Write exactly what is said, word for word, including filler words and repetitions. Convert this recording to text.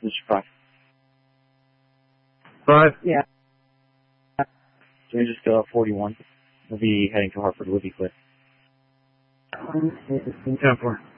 Mister Five. Five? Yeah. So we just go up forty-one. We'll be heading to Hartford. We'll be clear. ten four.